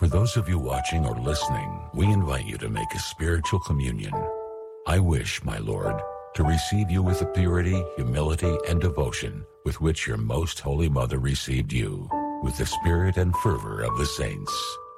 those of you watching or listening, we invite you to make a spiritual communion. I wish, my Lord, to receive you with the purity, humility, and devotion with which your most holy mother received you, with the spirit and fervor of the saints.